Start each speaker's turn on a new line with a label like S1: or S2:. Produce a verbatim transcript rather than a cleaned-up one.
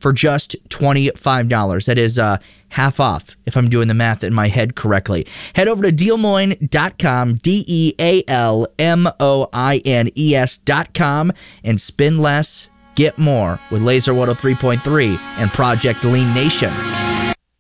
S1: for just twenty-five dollars. That is uh, half off, if I'm doing the math in my head correctly. Head over to deal moine dot com, D E A L M O I N E S dot com, and spend less, get more with Laser one oh three point three and Project Lean Nation.